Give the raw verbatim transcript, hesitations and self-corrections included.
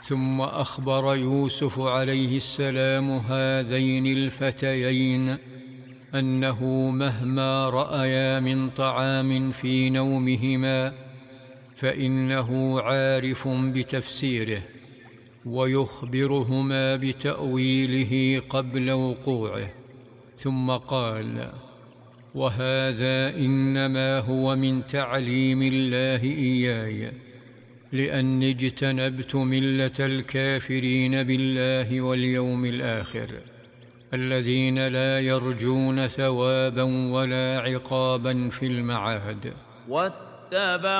ثم أخبر يوسف عليه السلام هذين الفتيين أنه مهما رأيا من طعام في نومهما فإنه عارف بتفسيره، ويخبرهما بتأويله قبل وقوعه. ثم قال: وهذا إنما هو من تعليم الله إياي، لأني اجتنبت ملة الكافرين بالله واليوم الآخر، الذين لا يرجون ثوابا ولا عقابا في المعاد.